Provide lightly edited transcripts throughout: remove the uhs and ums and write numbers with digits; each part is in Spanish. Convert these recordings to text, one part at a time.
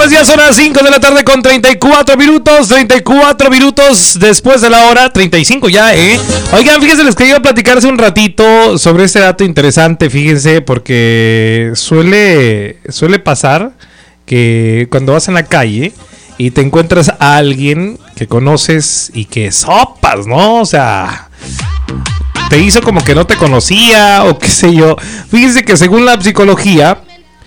Amigos, ya son las 5 de la tarde con 34 minutos. 34 minutos después de la hora. 35 ya, Oigan, fíjense, les quería platicar hace un ratito sobre este dato interesante. Fíjense, porque suele pasar que cuando vas en la calle y te encuentras a alguien que conoces y que sopas, ¿no? O sea, te hizo como que no te conocía o qué sé yo. Fíjense que según la psicología,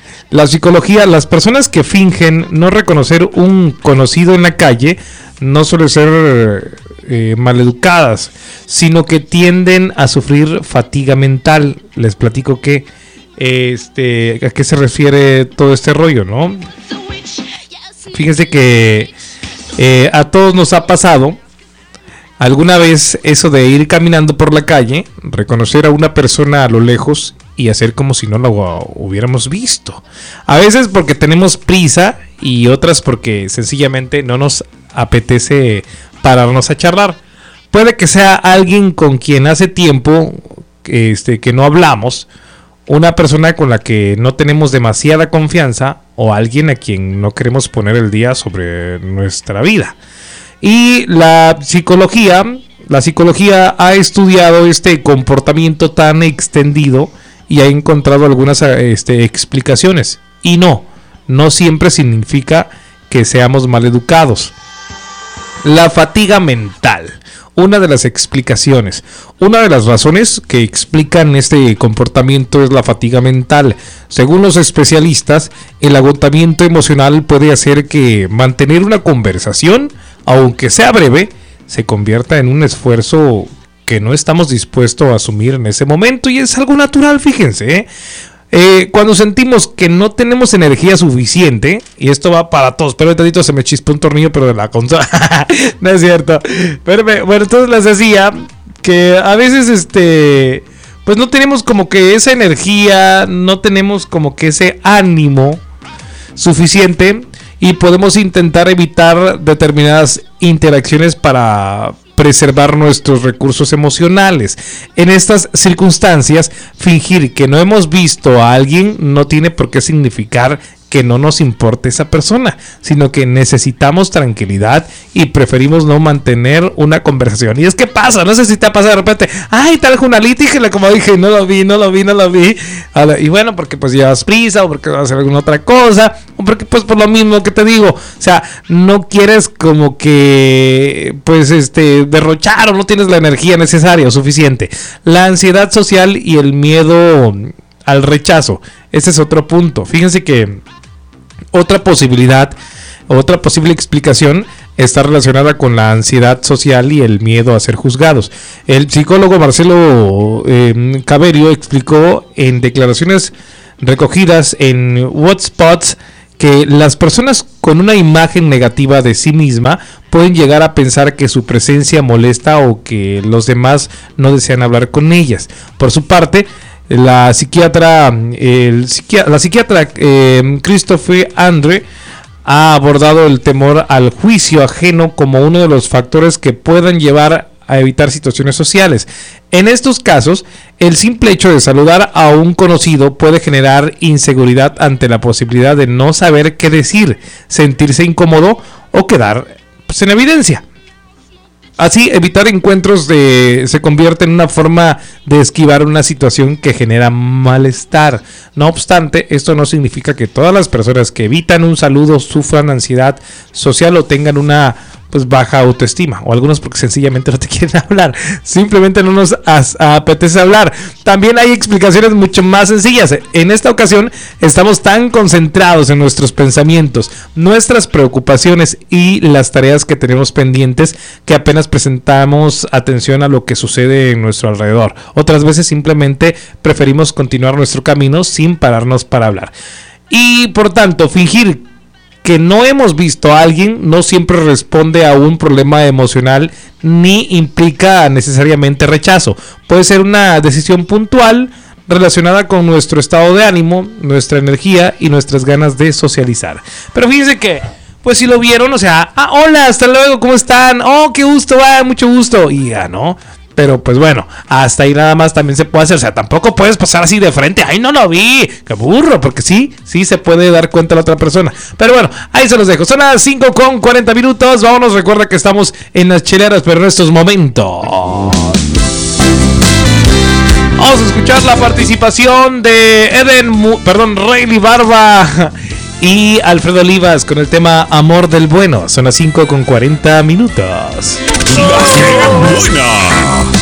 las personas que fingen no reconocer un conocido en la calle no suelen ser maleducadas, sino que tienden a sufrir fatiga mental. Les platico que a qué se refiere todo este rollo, ¿no? Fíjense que a todos nos ha pasado alguna vez eso de ir caminando por la calle, reconocer a una persona a lo lejos y hacer como si no la hubiéramos visto. A veces porque tenemos prisa y otras porque sencillamente no nos apetece pararnos a charlar. Puede que sea alguien con quien hace tiempo que no hablamos, una persona con la que no tenemos demasiada confianza o alguien a quien no queremos poner el día sobre nuestra vida. Y la psicología ha estudiado este comportamiento tan extendido y ha encontrado algunas explicaciones. Y no siempre significa que seamos maleducados. La fatiga mental. Una de las explicaciones, una de las razones que explican este comportamiento es la fatiga mental. Según los especialistas, el agotamiento emocional puede hacer que mantener una conversación, aunque sea breve, se convierta en un esfuerzo que no estamos dispuestos a asumir en ese momento, y es algo natural, fíjense, cuando sentimos que no tenemos energía suficiente, y esto va para todos, pero tantito se me chispó un tornillo, pero de la consola, no es cierto, pero bueno, entonces les decía que a veces pues no tenemos como que esa energía, no tenemos como que ese ánimo suficiente, y podemos intentar evitar determinadas interacciones para preservar nuestros recursos emocionales. En estas circunstancias, fingir que no hemos visto a alguien no tiene por qué significar que no nos importe esa persona, sino que necesitamos tranquilidad y preferimos no mantener una conversación. Y es que pasa, no sé si te ha pasado de repente, ay, tal Junalita, y como dije, no lo vi. Y bueno, porque pues llevas prisa, o porque vas a hacer alguna otra cosa, o porque pues por lo mismo que te digo, o sea, no quieres como que pues derrochar, o no tienes la energía necesaria o suficiente. La ansiedad social y el miedo al rechazo, ese es otro punto. Fíjense que otra posible explicación está relacionada con la ansiedad social y el miedo a ser juzgados. El psicólogo Marcelo Caverio explicó en declaraciones recogidas en Whatsapps que las personas con una imagen negativa de sí misma pueden llegar a pensar que su presencia molesta o que los demás no desean hablar con ellas. Por su parte, la psiquiatra Christopher Andre ha abordado el temor al juicio ajeno como uno de los factores que puedan llevar a evitar situaciones sociales. En estos casos, el simple hecho de saludar a un conocido puede generar inseguridad ante la posibilidad de no saber qué decir, sentirse incómodo o quedar en evidencia. Así, evitar encuentros se convierte en una forma de esquivar una situación que genera malestar. No obstante, esto no significa que todas las personas que evitan un saludo sufran ansiedad social o tengan una baja autoestima, o algunos porque sencillamente no te quieren hablar, simplemente no nos apetece hablar. También hay explicaciones mucho más sencillas. En esta ocasión estamos tan concentrados en nuestros pensamientos, nuestras preocupaciones y las tareas que tenemos pendientes que apenas prestamos atención a lo que sucede en nuestro alrededor. Otras veces simplemente preferimos continuar nuestro camino sin pararnos para hablar. Y por tanto, fingir que no hemos visto a alguien no siempre responde a un problema emocional ni implica necesariamente rechazo. Puede ser una decisión puntual relacionada con nuestro estado de ánimo, nuestra energía y nuestras ganas de socializar. Pero fíjense que, pues si lo vieron, o sea, hola, hasta luego, ¿cómo están? Oh, qué gusto, mucho gusto. Y ya, ¿no? Pero pues bueno, hasta ahí nada más también se puede hacer. O sea, tampoco puedes pasar así de frente. ¡Ay, no lo vi! ¡Qué burro! Porque sí se puede dar cuenta la otra persona. Pero bueno, ahí se los dejo. Son las 5:40. Vámonos, recuerda que estamos en las cheleras, pero en estos momentos vamos a escuchar la participación de Rayleigh Barba y Alfredo Olivas con el tema Amor del Bueno. Son las 5:40. La que buena.